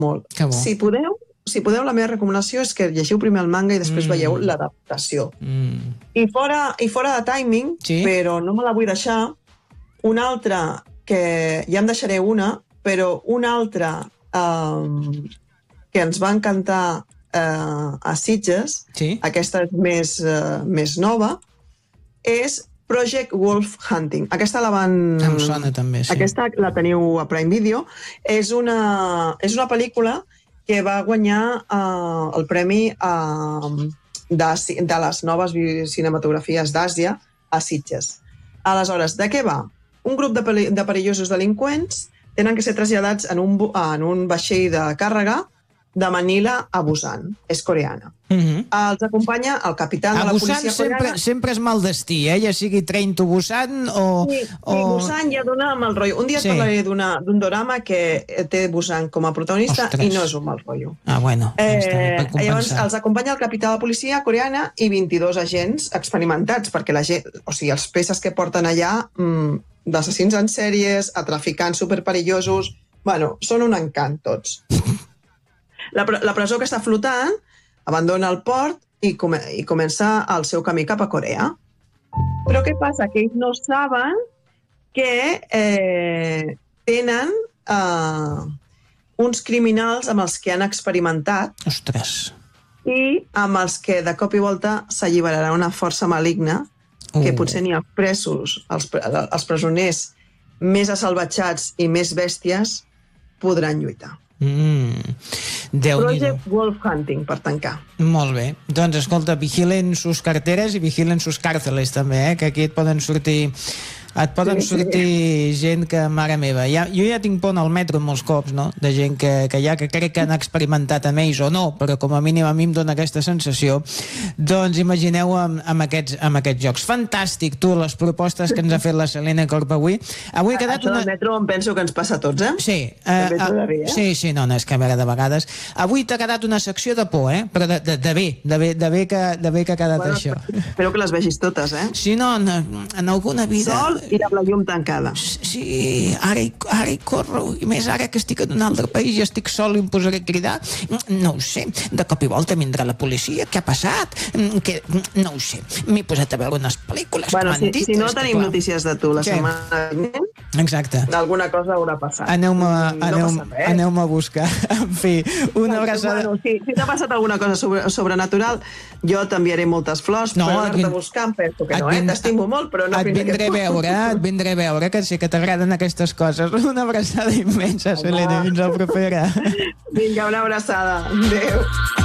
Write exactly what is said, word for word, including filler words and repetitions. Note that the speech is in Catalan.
molt. Que bo. Si podeu, si podeu, la meva recomanació és que llegiu primer el manga i després Mm. veieu l'adaptació. Mm. I fora, I fora de timing, Sí? però no me la vull deixar, una altra, que ja em deixaré una, però una altra um, que ens va encantar uh, a Sitges, Sí? aquesta és més, uh, més nova, és Project Wolf Hunting. Aquesta la van... Em sona també, sí. Aquesta la teniu a Prime Video. És una, és una pel·lícula que va guanyar uh, el premi uh, de, de les noves cinematografies d'Àsia a Sitges. Aleshores, de què va? Un grup de, peri de perillosos delinqüents tenen que ser traslladats en un, en un vaixell de càrrega de Manila a Busan. És coreana. Uh -huh. Els acompanya el capità de A la Busan policia sempre, coreana. sempre és mal destí, eh? Ja sigui Train to Busan o... Sí, o... sí, Busan ja dona mal rotllo. Un dia Sí. et parlaré d'un dorama que té Busan com a protagonista. Ostres. I no és un mal rotllo. Ah, bueno, ja està bé, Eh, per llavors, compensar. els acompanya el capità de la policia coreana i vint-i-dos agents experimentats, perquè la gent, o sigui, els peces que porten allà, mmm, d'assassins en sèries, a traficants superperillosos... Bueno, són un encant, tots. La, la presó que està flotant abandona el port i, come, i comença el seu camí cap a Corea. Però què passa? Que ells no saben que eh, tenen eh, uns criminals amb els que han experimentat Ostres. i amb els que de cop i volta s'alliberarà una força maligna que Uh. potser n'hi ha presos, els, els presoners més assalvatjats i més bèsties podran lluitar. Mm. Déu-n'hi-do. Project Wolf Hunting, per tancar. Molt bé. Doncs, escolta, vigilen sus carteres i vigilen sus càrceles, també, eh? Que aquí et poden sortir... Et poden Sí, sí. sortir gent que, mare meva, ja, jo ja tinc por al metro molts cops, no?, de gent que, que ja que crec que han experimentat amb ells o no, però com a mínim a mi em dona aquesta sensació. Doncs imagineu amb, amb, aquests, amb aquests jocs. Fantàstic, tu, les propostes que ens ha fet la Selena Corp avui. Avui ha quedat Això una... del metro em penso que ens passa a tots, eh? Sí, També eh, t'ho uh, devia. sí, sí, no, no, és que a veure, de vegades... Avui t'ha quedat una secció de por, eh? Però de, de, de bé, de bé, de bé que, de bé que ha quedat Bueno, això. espero que les vegis totes, eh? Si no, en, en alguna vida... Sol i amb la llum tancada. Sí, ara hi, ara hi corro, i més ara que estic en un altre país i estic sol i em posaré a cridar. No ho sé, de cop i volta vindrà la policia, què ha passat? Que, no ho sé, m'he posat a veure unes pel·lícules Bueno, que si, m'han dit... si no és que, tenim clar, notícies de tu la Què? setmana vinent, Exacte. alguna cosa haurà passat. Aneu-me No aneu, passa res. aneu a buscar. En fi, una abraçada... Bueno, si, si t'ha passat alguna cosa sobre, sobrenatural, jo t'enviaré moltes flors No, per et anar-te vin- a buscar, em penso que et no, eh? vin- T'estimo molt, però no et fins vindré a aquest punt. veure, et vindré a veure, que sé que t'agraden aquestes coses. Una abraçada immensa, Selena, fins la propera. Vinga, una abraçada. Adéu.